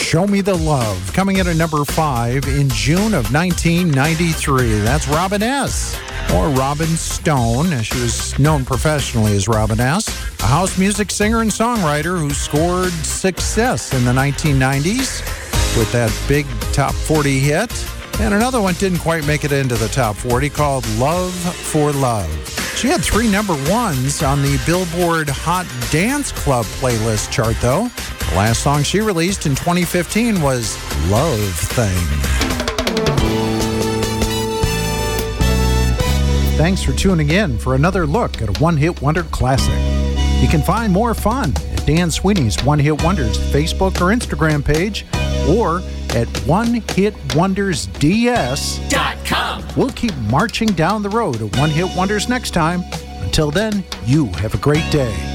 Show Me the Love, coming in at number 5 in June of 1993. That's Robin S., or Robin Stone. She was known professionally as Robin S., a house music singer and songwriter who scored success in the 1990s with that big top 40 hit. And another one didn't quite make it into the top 40 called Love for Love. She had 3 number ones on the Billboard Hot Dance Club playlist chart, though. The last song she released in 2015 was Love Thing. Thanks for tuning in for another look at a one-hit wonder classic. You can find more fun at Dan Sweeney's One Hit Wonders Facebook or Instagram page, or at onehitwondersds.com. We'll keep marching down the road of One Hit Wonders next time. Until then, you have a great day.